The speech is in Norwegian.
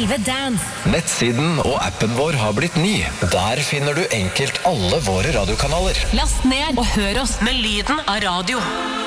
11 Dance. Nettsiden og appen vår har blitt ny. Der finner du enkelt alle våre radiokanaler. Last ned og hør oss med lyden av radio.